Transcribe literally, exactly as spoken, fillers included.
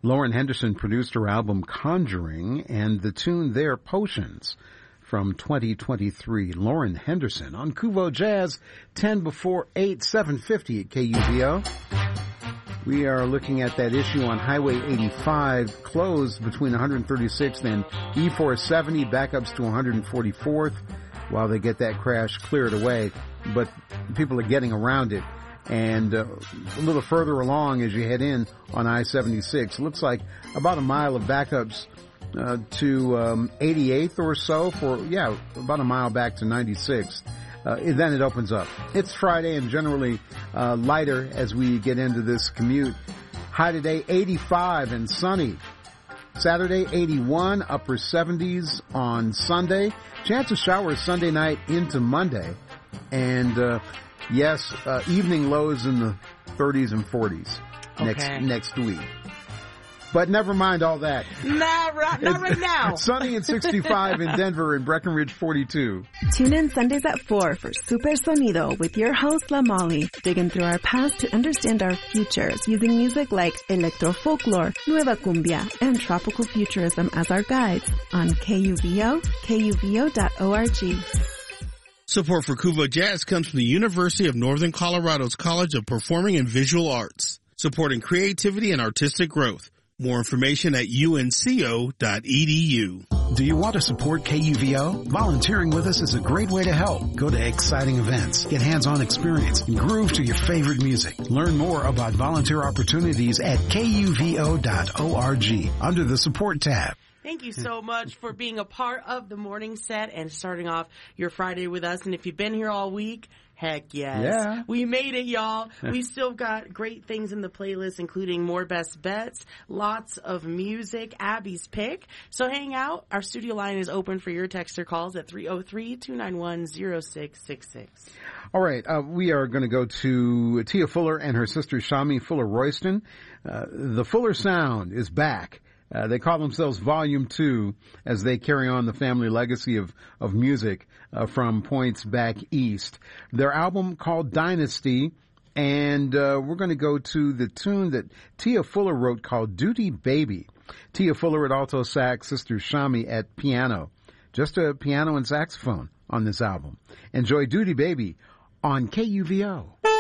Lauren Henderson produced her album Conjuring, and the tune there, Potions, from twenty twenty-three. Lauren Henderson on Kuvo Jazz, ten before eight, seven fifty at K U V O. We are looking at that issue on Highway eighty-five, closed between one thirty-sixth and E four seventy, backups to one forty-fourth, while they get that crash cleared away. But people are getting around it. And uh, a little further along as you head in on I seventy-six, it looks like about a mile of backups uh, to um, eighty-eighth or so for, yeah, about a mile back to ninety-sixth. Uh, then it opens up. It's Friday and generally uh, lighter as we get into this commute. High today, eighty-five and sunny. Saturday, eighty-one, upper seventies on Sunday. Chance of showers Sunday night into Monday. And, uh, yes, uh, evening lows in the thirties and forties okay. next next week. But never mind all that. Not right, not right now. Sunny and sixty-five in Denver and Breckenridge forty-two. Tune in Sundays at four for Super Sonido with your host, La Molly, digging through our past to understand our futures using music like electro folklore, nueva cumbia, and tropical futurism as our guides on K U V O, K U V O dot org. Support for Kuvo Jazz comes from the University of Northern Colorado's College of Performing and Visual Arts, supporting creativity and artistic growth. More information at U N C O dot E D U. Do you want to support K U V O? Volunteering with us is a great way to help. Go to exciting events, get hands-on experience, and groove to your favorite music. Learn more about volunteer opportunities at K U V O dot org under the support tab. Thank you so much for being a part of the morning set and starting off your Friday with us. And if you've been here all week, heck yes. Yeah. We made it, y'all. We still got great things in the playlist, including more best bets, lots of music, Abby's pick. So hang out. Our studio line is open for your text or calls at three oh three, two nine one, oh six six six. All right. Uh, we are going to go to Tia Fuller and her sister Shami Fuller Royston. Uh, the Fuller Sound is back. Uh, they call themselves Volume two as they carry on the family legacy of, of music uh, from points back east. Their album called Dynasty, and uh, we're going to go to the tune that Tia Fuller wrote called Duty Baby. Tia Fuller at alto sax, sister Shami at piano. Just a piano and saxophone on this album. Enjoy Duty Baby on K U V O.